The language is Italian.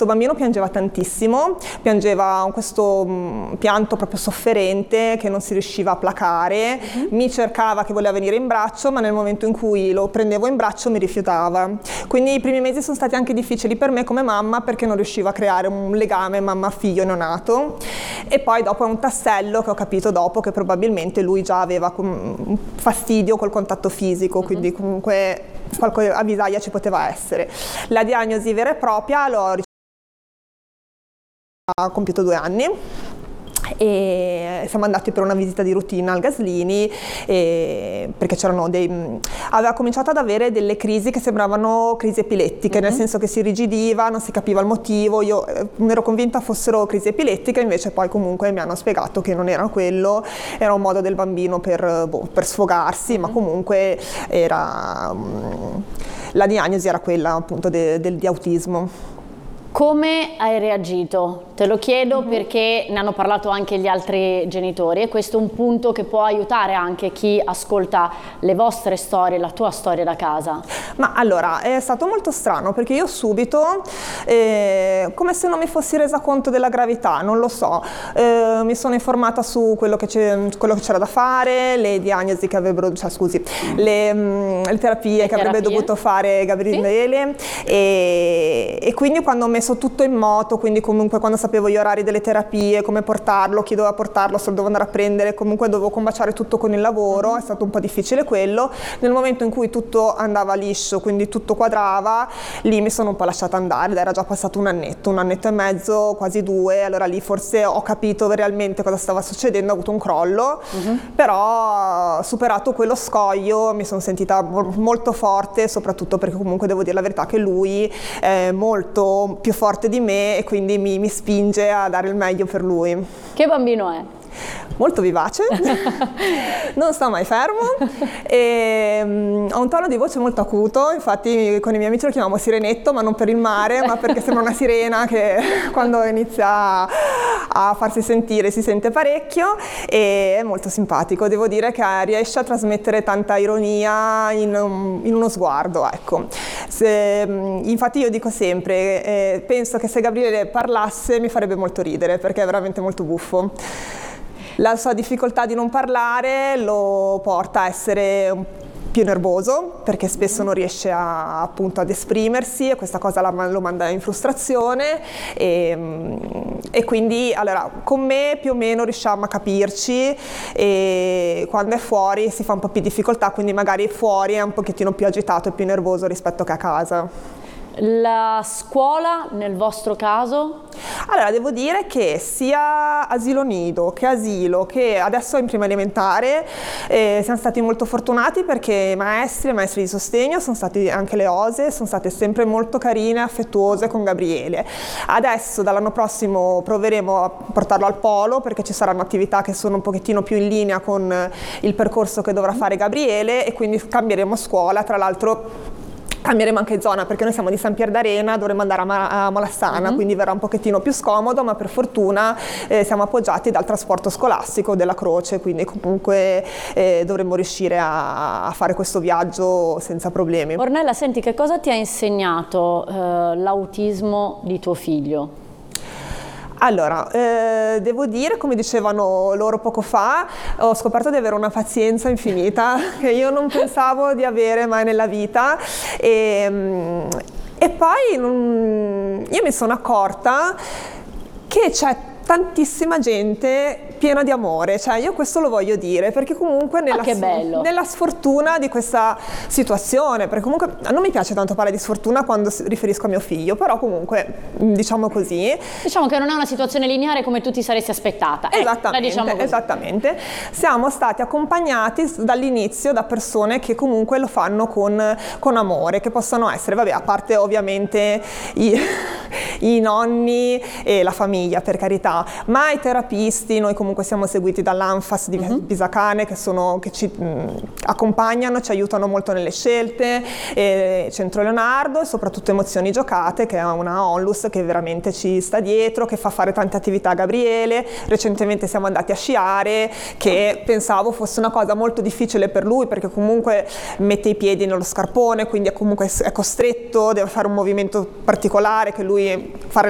questo bambino piangeva tantissimo, piangeva questo pianto proprio sofferente che non si riusciva a placare, mi cercava, che voleva venire in braccio, ma nel momento in cui lo prendevo in braccio mi rifiutava. Quindi i primi mesi sono stati anche difficili per me come mamma, perché non riuscivo a creare un legame mamma-figlio neonato, e poi dopo è un tassello che ho capito dopo che probabilmente lui già aveva un fastidio col contatto fisico, quindi comunque qualche avvisaglia ci poteva essere. La diagnosi vera e propria l'ho ricevuta, ha compiuto 2 anni, e siamo andati per una visita di routine al Gaslini, perché c'erano aveva cominciato ad avere delle crisi che sembravano crisi epilettiche, nel senso che si rigidiva, non si capiva il motivo. Io non ero convinta fossero crisi epilettiche, invece poi comunque mi hanno spiegato che non era quello, era un modo del bambino per sfogarsi, ma comunque la diagnosi era quella appunto di autismo. Come hai reagito? Te lo chiedo perché ne hanno parlato anche gli altri genitori, e questo è un punto che può aiutare anche chi ascolta le vostre storie, la tua storia da casa. Ma allora, è stato molto strano, perché io subito, come se non mi fossi resa conto della gravità, non lo so, mi sono informata su quello che c'era da fare, le diagnosi che avrebbero, le terapie che avrebbe dovuto fare Gabriele, e quindi quando ho messo tutto in moto, quindi comunque quando sapevo gli orari delle terapie, come portarlo, chi doveva portarlo, se lo dovevo andare a prendere, comunque dovevo combaciare tutto con il lavoro, è stato un po' difficile quello. Nel momento in cui tutto andava liscio, quindi tutto quadrava, lì mi sono un po' lasciata andare, era già passato un annetto e mezzo, quasi 2, allora lì forse ho capito realmente cosa stava succedendo, ho avuto un crollo, però superato quello scoglio mi sono sentita molto forte, soprattutto perché comunque devo dire la verità che lui è molto più forte di me e quindi mi spinge a dare il meglio per lui. Che bambino è? Molto vivace, non sta mai fermo, e ha un tono di voce molto acuto, infatti con i miei amici lo chiamiamo Sirenetto, ma non per il mare, ma perché sembra una sirena che quando inizia a farsi sentire si sente parecchio, e è molto simpatico. Devo dire che riesce a trasmettere tanta ironia in uno sguardo, ecco. Infatti io dico sempre, penso che se Gabriele parlasse mi farebbe molto ridere, perché è veramente molto buffo. La sua difficoltà di non parlare lo porta a essere più nervoso, perché spesso non riesce appunto ad esprimersi, e questa cosa lo manda in frustrazione, e quindi allora con me più o meno riusciamo a capirci, e quando è fuori si fa un po' più difficoltà, quindi magari fuori è un pochettino più agitato e più nervoso rispetto che a casa. La scuola nel vostro caso? Allora, devo dire che sia asilo nido che asilo, che adesso in prima elementare, siamo stati molto fortunati, perché i maestri di sostegno sono stati, anche le OSE, sono state sempre molto carine e affettuose con Gabriele. Adesso dall'anno prossimo proveremo a portarlo al polo, perché ci saranno attività che sono un pochettino più in linea con il percorso che dovrà fare Gabriele, e quindi cambieremo scuola. Tra l'altro cambieremo anche zona, perché noi siamo di San Pier d'Arena, dovremo andare a Malassana, quindi verrà un pochettino più scomodo, ma per fortuna siamo appoggiati dal trasporto scolastico della Croce, quindi comunque dovremmo riuscire a fare questo viaggio senza problemi. Ornella, senti, che cosa ti ha insegnato l'autismo di tuo figlio? Allora, devo dire, come dicevano loro poco fa, ho scoperto di avere una pazienza infinita che io non pensavo di avere mai nella vita, e poi io mi sono accorta che c'è tantissima gente piena di amore, cioè io questo lo voglio dire, perché comunque nella sfortuna di questa situazione, perché comunque non mi piace tanto parlare di sfortuna quando riferisco a mio figlio, però comunque diciamo così. Diciamo che non è una situazione lineare come tu ti saresti aspettata. Esattamente. Siamo stati accompagnati dall'inizio da persone che comunque lo fanno con amore, che possono essere, vabbè, a parte ovviamente i nonni e la famiglia, per carità, ma i terapisti, noi comunque siamo seguiti dall'Anfas di Pisacane, che ci accompagnano, ci aiutano molto nelle scelte, Centro Leonardo, e soprattutto Emozioni Giocate, che è una onlus che veramente ci sta dietro, che fa fare tante attività a Gabriele. Recentemente siamo andati a sciare, che pensavo fosse una cosa molto difficile per lui, perché comunque mette i piedi nello scarpone, quindi è costretto, deve fare un movimento particolare che lui fare